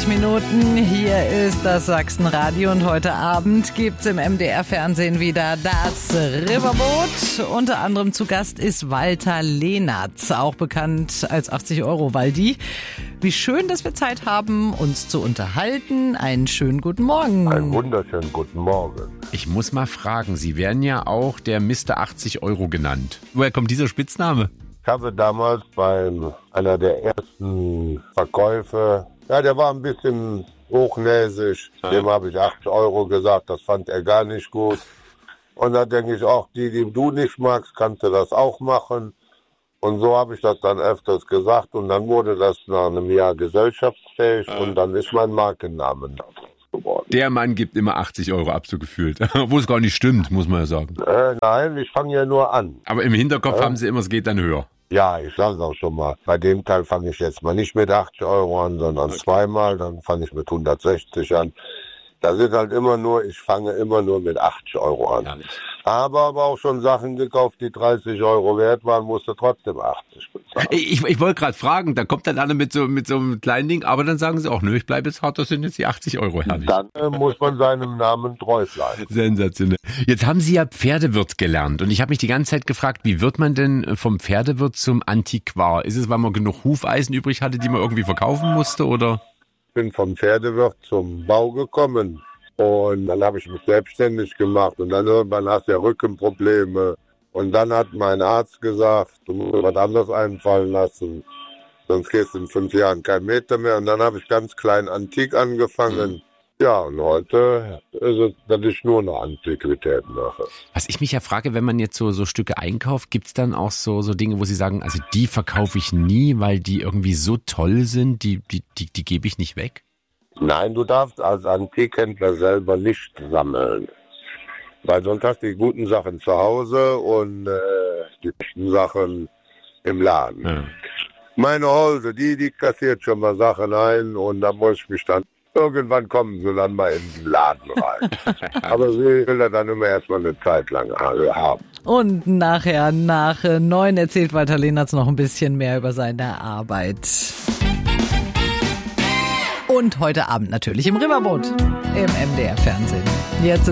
Minuten. Hier ist das Sachsenradio und heute Abend gibt's im MDR-Fernsehen wieder das Riverboot. Unter anderem zu Gast ist Walter Lehnertz, auch bekannt als 80-Euro-Waldi. Wie schön, dass wir Zeit haben, uns zu unterhalten. Einen schönen guten Morgen. Einen wunderschönen guten Morgen. Ich muss mal fragen, Sie werden ja auch der Mr. 80 Euro genannt. Woher kommt dieser Spitzname? Ich habe damals bei einer der ersten Verkäufe, der war ein bisschen hochnäsig, dem habe ich 80 Euro gesagt, das fand er gar nicht gut. Und da denke ich auch, die du nicht magst, kannst du das auch machen. Und so habe ich das dann öfters gesagt und dann wurde das nach einem Jahr gesellschaftsfähig und dann ist mein Markenname geworden. Der Mann gibt immer 80 Euro ab, so gefühlt. Obwohl es gar nicht stimmt, muss man ja sagen. Nein, ich fange ja nur an. Aber im Hinterkopf haben Sie immer, es geht dann höher. Ja, ich sage es auch schon mal. Bei dem Teil fange ich jetzt mal nicht mit 80 Euro an, sondern zweimal. Dann fange ich mit 160 an. Das ist halt ich fange immer nur mit 80 Euro an. Aber auch schon Sachen gekauft, die 30 Euro wert waren, musste trotzdem 80 bezahlen. Ich wollte gerade fragen, da kommt dann einer mit so einem kleinen Ding, aber dann sagen Sie auch, nö, ich bleibe jetzt hart, das sind jetzt die 80 Euro, herrlich. Dann muss man seinem Namen treu bleiben. Sensationell. Jetzt haben Sie ja Pferdewirt gelernt und ich habe mich die ganze Zeit gefragt, wie wird man denn vom Pferdewirt zum Antiquar? Ist es, weil man genug Hufeisen übrig hatte, die man irgendwie verkaufen musste, oder? Ich bin vom Pferdewirt zum Bau gekommen und dann habe ich mich selbstständig gemacht und dann irgendwann hast du ja Rückenprobleme und dann hat mein Arzt gesagt, du musst was anderes einfallen lassen, sonst gehst du in 5 Jahren kein Meter mehr und dann habe ich ganz klein Antik angefangen. Ja, und heute ist es, dass ich nur noch Antiquitäten mache. Was ich mich ja frage, wenn man jetzt so Stücke einkauft, gibt's dann auch so Dinge, wo Sie sagen, also die verkaufe ich nie, weil die irgendwie so toll sind, die gebe ich nicht weg? Nein, du darfst als Antikhändler selber nicht sammeln. Weil sonst hast du die guten Sachen zu Hause und die schlechten Sachen im Laden. Ja. Meine Hose, die kassiert schon mal Sachen ein und da muss ich mich dann irgendwann kommen sie dann mal in den Laden rein. Aber sie will das dann immer erstmal eine Zeit lang haben. Und nachher, nach 9, erzählt Walter Lehnertz noch ein bisschen mehr über seine Arbeit. Und heute Abend natürlich im Riverboot im MDR-Fernsehen. Jetzt